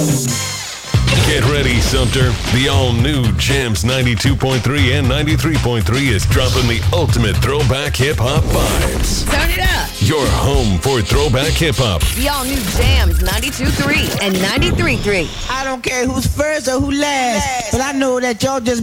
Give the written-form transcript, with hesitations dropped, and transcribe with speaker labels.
Speaker 1: Get ready, Sumter. The all-new Jams 92.3 and 93.3 is dropping the ultimate throwback hip-hop vibes.
Speaker 2: Turn it up.
Speaker 1: Your home for throwback hip-hop.
Speaker 2: The all-new Jams 92.3 and 93.3.
Speaker 3: I don't care who's first or who last, but I know that y'all just